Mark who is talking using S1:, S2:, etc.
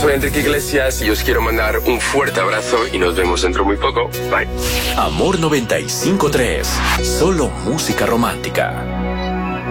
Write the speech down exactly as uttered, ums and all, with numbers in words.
S1: soy Enrique Iglesias y os quiero mandar un fuerte abrazo y nos vemos dentro muy poco. Bye.
S2: Amor noventa y cinco tres. Solo música romántica.